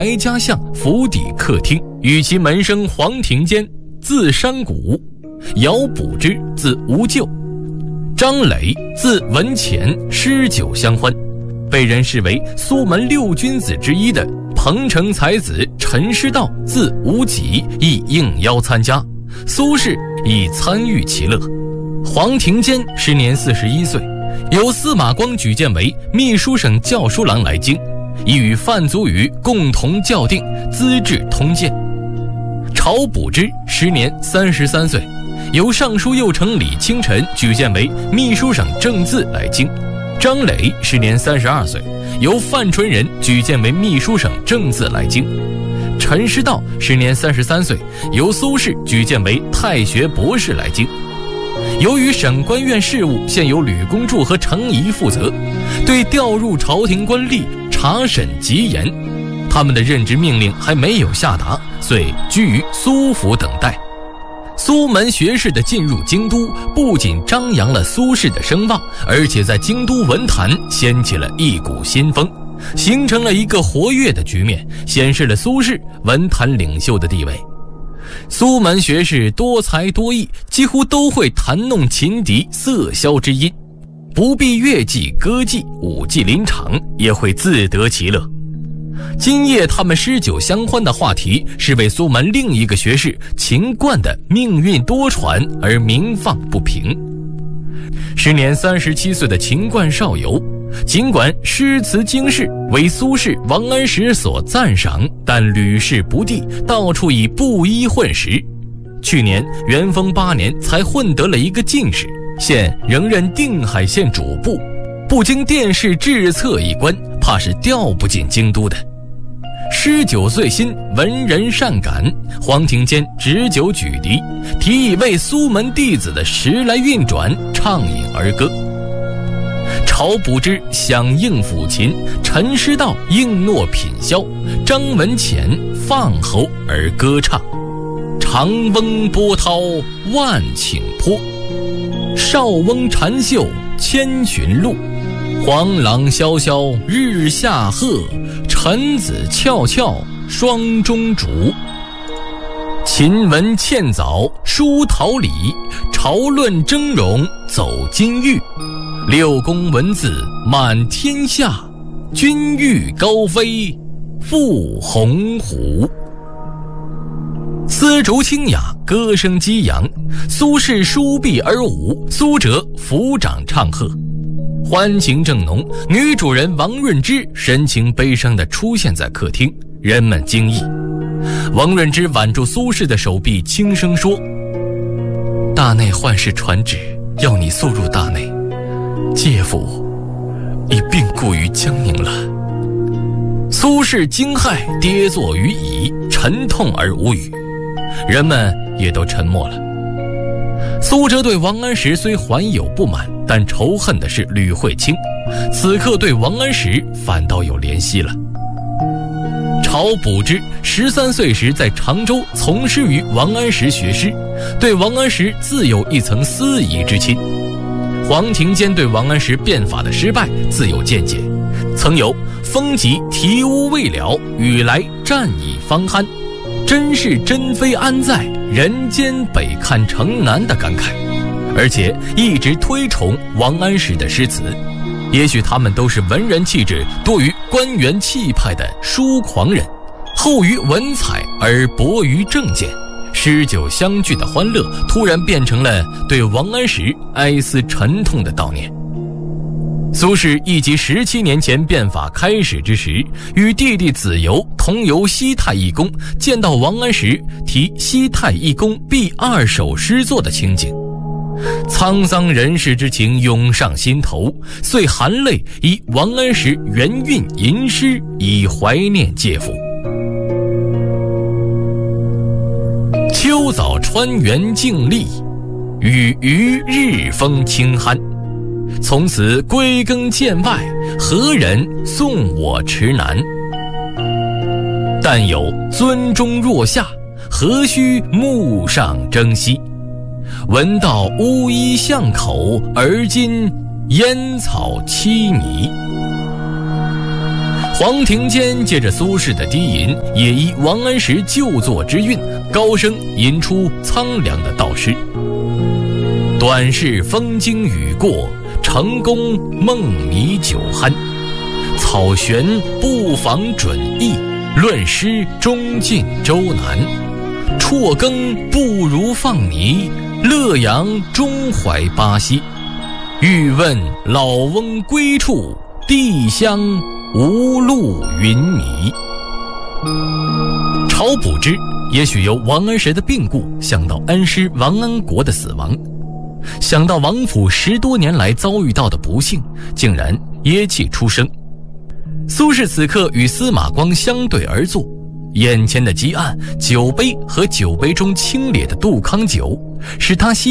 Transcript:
白家巷府邸客厅，与其门生黄庭坚字山谷，姚补之字吴咎，张磊字文潜诗酒相欢。被人视为苏门六君子之一的彭城才子陈师道字无极亦应邀参加，苏轼亦参与其乐。黄庭坚时年41岁，由司马光举荐为秘书省校书郎来京，亦与范祖禹共同校订《资治通鉴》。晁补之时年33岁，由尚书右丞李清晨举荐为秘书省正字来京。张磊时年32岁，由范纯仁举荐为秘书省正字来京。陈师道时年33岁，由苏轼举荐为太学博士来京。由于省官院事务现由吕公著和程颐负责，对调入朝廷官吏查审极严，他们的任职命令还没有下达，遂居于苏府等待。苏门学士的进入京都，不仅张扬了苏轼的声望，而且在京都文坛掀起了一股新风，形成了一个活跃的局面，显示了苏轼文坛领袖的地位。苏门学士多才多艺，几乎都会弹弄琴笛瑟箫之音，不必乐伎歌伎舞伎临场，也会自得其乐。今夜他们诗酒相欢的话题是为苏门另一个学士秦观的命运多舛而名放不平。时年37岁的秦观少游，尽管诗词经世为苏轼、王安石所赞赏，但屡试不第，到处以布衣混食。去年元丰8年才混得了一个进士，现仍任定海县主簿，不经殿试制策一关，怕是调不进京都的。19岁新，文人善感，黄庭坚执酒举笛，提议为苏门弟子的时来运转畅饮儿歌。晁补之响应抚琴，陈师道应诺品箫，张文潜放喉而歌唱。长翁波涛万顷波，少翁禅秀千寻路。黄朗萧萧日下鹤，陈子翘翘霜中竹。秦文茜藻书桃李，朝论峥嵘走金玉。六宫文字满天下，君欲高飞赴鸿鹄。丝竹清雅，歌声激扬，苏轼舒臂而舞，苏辙抚掌唱和。欢情正浓，女主人王润之神情悲伤地出现在客厅，人们惊异。王润之挽住苏轼的手臂，轻声说：大内宦事传旨，要你速入大内，介父已病故于江宁了。苏轼惊骇，跌坐于椅，沉痛而无语，人们也都沉默了。苏辙对王安石虽怀有不满，但仇恨的是吕惠卿，此刻对王安石反倒有怜惜了。晁补之13岁时在常州从师于王安石学诗，对王安石自有一层私仪之亲。黄庭坚对王安石变法的失败自有见解，曾有风急啼乌未了，雨来战已方酣，真是真非安在，人间北看城南的感慨，而且一直推崇王安石的诗词。也许他们都是文人气质多于官员气派的书狂人，厚于文采而薄于政见，诗酒相聚的欢乐突然变成了对王安石哀思沉痛的悼念。苏轼忆及17年前变法开始之时，与弟弟子由同游西太义宫，见到王安石题西太义宫毕2首诗作的情景，沧桑人世之情涌上心头，遂含泪以王安石原韵吟诗，以怀念介父。秋早川原静丽，与余日风清酣。从此归耕涧外，何人送我池南？但有樽中若下，何须目上征西？闻道乌衣巷口，而今烟草凄迷。 黄庭坚借着苏轼的低吟，也依王安石旧作之韵，高声吟出苍凉的道诗：短是风经雨过，成功梦迷酒酣。草悬不妨准意，论诗终尽周南。辍耕不如放泥，乐扬终怀巴西。欲问老翁归处，地乡无路云迷。晁补之也许由王安石的病故想到恩师王安国的死亡，想到王府10多年来遭遇到的不幸，竟然噎泣出声。苏轼此刻与司马光相对而坐，眼前的积案、酒杯和酒杯中清冽的杜康酒，使他